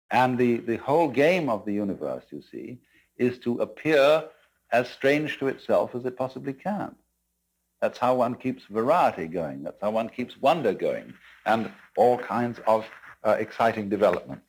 And the whole game of the universe, you see, is to appear as strange to itself as it possibly can. That's how one keeps variety going. That's how one keeps wonder going and all kinds of exciting development.